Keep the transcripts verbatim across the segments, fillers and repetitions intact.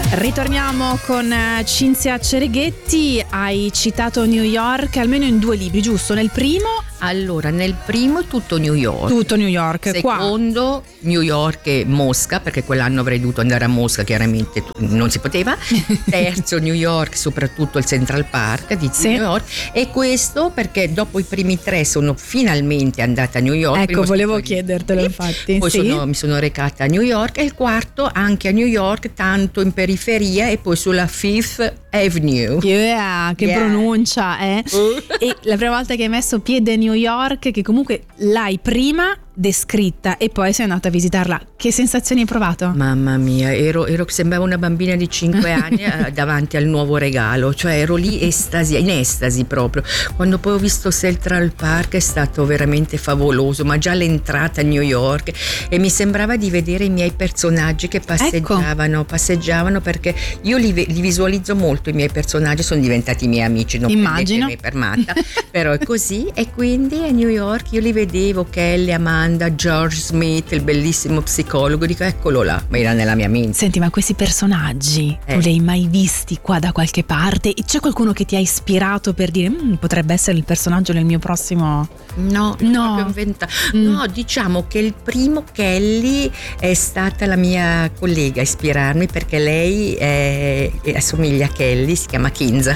Ritorniamo con Cinzia Cereghetti. Hai citato New York almeno in due libri, giusto? Nel primo? Allora, nel primo tutto New York. Tutto New York. Secondo, qua. New York e Mosca, perché quell'anno avrei dovuto andare a Mosca, chiaramente non si poteva. Terzo, New York, soprattutto il Central Park di sì. New York. E questo perché dopo i primi tre sono finalmente andata a New York. Ecco, volevo chiedertelo, infatti. Poi sì. sono, mi sono recata a New York, e il quarto anche a New York, tanto in periferia, e poi sulla Fifth Avenue. Yeah, che yeah. pronuncia, eh? Uh. E la prima volta che hai messo piede a New York, che comunque l'hai prima descritta e poi sei andata a visitarla, che sensazioni hai provato? Mamma mia, ero, ero sembrava una bambina di cinque anni davanti al nuovo regalo, cioè ero lì estasi, in estasi proprio. Quando poi ho visto Central Park è stato veramente favoloso, ma già l'entrata a New York, e mi sembrava di vedere i miei personaggi che passeggiavano, ecco. passeggiavano perché io li, li visualizzo molto, i miei personaggi sono diventati i miei amici, non immagino per matta, però è così. E quindi a New York io li vedevo, Kelly, Amanda, George Smith, il bellissimo psicologo, dico eccolo là, ma era nella mia mente. Senti, ma questi personaggi eh. tu li hai mai visti qua da qualche parte? E c'è qualcuno che ti ha ispirato per dire potrebbe essere il personaggio del mio prossimo? No, no, inventa- mm. no, diciamo che il primo Kelly è stata la mia collega a ispirarmi, perché lei è, è, assomiglia a Kelly, si chiama Kinza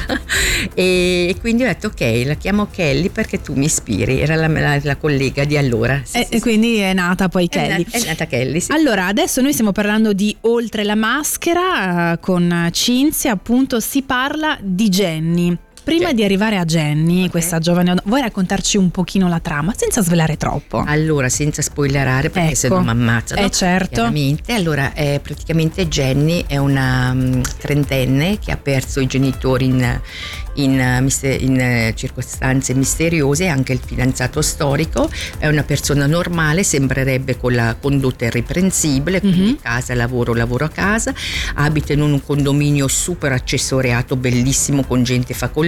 e quindi ho detto ok, la chiamo Kelly perché tu mi ispiri, era la, la, la collega di allora. Sì, e sì, quindi sì. è nata poi Kelly. È nata, è nata Kelly, sì. Allora, adesso noi stiamo parlando di Oltre la maschera, con Cinzia, appunto si parla di Jenny. Prima okay. di arrivare a Jenny, okay. questa giovane, vuoi raccontarci un pochino la trama senza svelare troppo? Allora, senza spoilerare, perché ecco. se no mi ammazzano. Eh certo. Chiaramente. Allora, eh, praticamente Jenny è una um, trentenne che ha perso i genitori in, in, uh, in uh, circostanze misteriose, anche il fidanzato storico. È una persona normale, sembrerebbe con la condotta irreprensibile, quindi mm-hmm. casa, lavoro, lavoro a casa. Abita in un condominio super accessoriato, bellissimo, con gente facoltosa.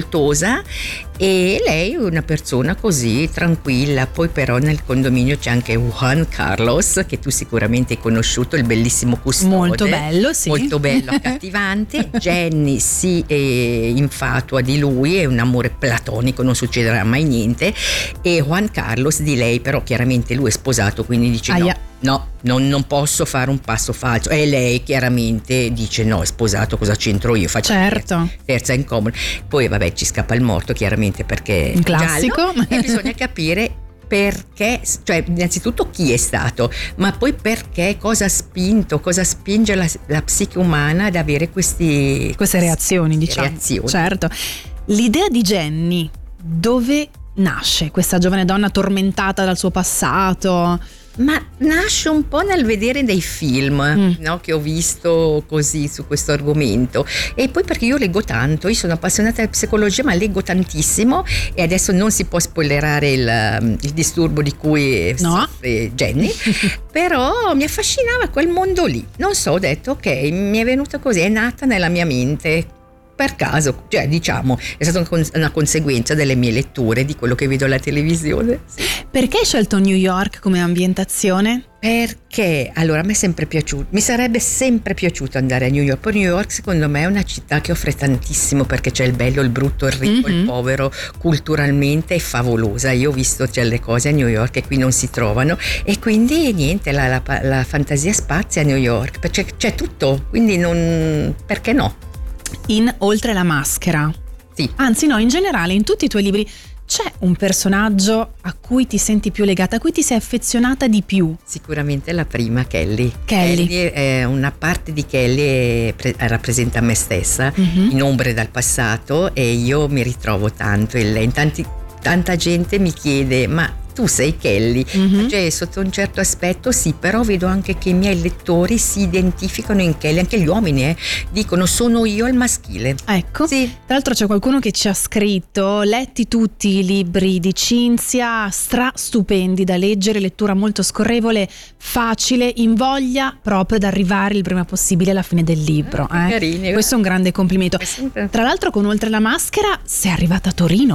E lei è una persona così tranquilla. Poi però nel condominio c'è anche Juan Carlos, che tu sicuramente hai conosciuto, il bellissimo custode, molto bello, sì, molto bello, accattivante. Jenny si eh, infatua di lui, è un amore platonico, non succederà mai niente, e Juan Carlos di lei, però chiaramente lui è sposato, quindi dice Aia. no No, non, non posso fare un passo falso. E lei chiaramente dice no, è sposato, cosa c'entro io? Faccio certo. terza, terza in comune. Poi vabbè, ci scappa il morto chiaramente perché un classico. Giallo, e bisogna capire perché, cioè innanzitutto chi è stato, ma poi perché, cosa ha spinto, cosa spinge la, la psiche umana ad avere questi, queste reazioni, diciamo. Reazioni. Certo. L'idea di Jenny, dove nasce questa giovane donna tormentata dal suo passato? Ma nasce un po' nel vedere dei film mm. no, che ho visto così su questo argomento, e poi perché io leggo tanto, io sono appassionata di psicologia ma leggo tantissimo, e adesso non si può spoilerare il, il disturbo di cui no. soffre Jenny però mi affascinava quel mondo lì, non so, ho detto ok, mi è venuta così, è nata nella mia mente per caso, cioè diciamo è stata una conseguenza delle mie letture, di quello che vedo alla televisione. Perché hai scelto New York come ambientazione? Perché allora a me è sempre piaciuto, mi sarebbe sempre piaciuto andare a New York. Poi New York secondo me è una città che offre tantissimo, perché c'è il bello, il brutto, il ricco, mm-hmm. il povero, culturalmente è favolosa. Io ho visto delle cose a New York che qui non si trovano, e quindi niente, la, la, la fantasia spazia a New York, perché c'è tutto, quindi non, perché no? In Oltre la maschera, sì. Anzi no, in generale in tutti i tuoi libri c'è un personaggio a cui ti senti più legata, a cui ti sei affezionata di più? Sicuramente la prima, Kelly. Kelly, Kelly è una parte di Kelly, pre- rappresenta me stessa, mm-hmm. in ombre dal passato, e io mi ritrovo tanto in lei. Tanti, tanta gente mi chiede ma tu sei Kelly, mm-hmm. cioè sotto un certo aspetto sì, però vedo anche che i miei lettori si identificano in Kelly, anche gli uomini eh, dicono sono io il maschile. Ecco, sì. Tra l'altro c'è qualcuno che ci ha scritto: letti tutti i libri di Cinzia, stra stupendi da leggere, lettura molto scorrevole, facile, invoglia proprio ad arrivare il prima possibile alla fine del libro. Ah, eh. Carini, questo è un grande complimento. Tra l'altro con Oltre la maschera sei arrivata a Torino, eh?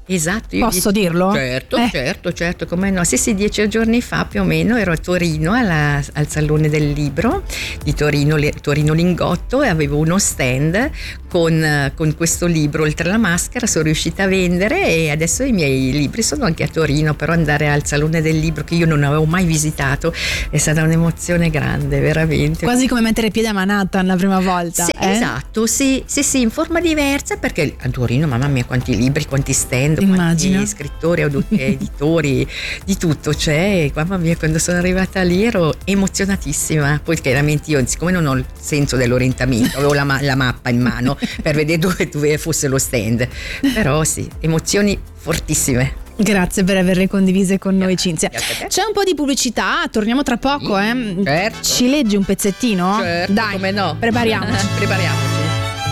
Esatto. Io Posso dieci, dirlo? Certo, eh. certo, certo, come no. Sì, sì, dieci giorni fa più o meno ero a Torino alla, al Salone del Libro di Torino, Torino Lingotto, e avevo uno stand con, con questo libro, Oltre la maschera. Sono riuscita a vendere e adesso i miei libri sono anche a Torino, però andare al Salone del Libro, che io non avevo mai visitato, è stata un'emozione grande, veramente. Quasi come mettere piede a Manhattan la prima volta. Sì, eh? Esatto, sì, sì, sì, in forma diversa, perché a Torino, mamma mia, quanti libri, quanti stand, Immagino. quanti scrittori, editori, di tutto c'è. Mamma mia, quando sono arrivata lì ero emozionatissima. Poi chiaramente io, siccome non ho il senso dell'orientamento, avevo la, ma- la mappa in mano per vedere dove, dove fosse lo stand, però sì, emozioni fortissime. Grazie per averle condivise con noi, Grazie, Cinzia. grazie a te. C'è un po' di pubblicità, torniamo tra poco, eh? Certo. Ci leggi un pezzettino? Certo, Dai, come no. prepariamoci. Prepariamoci.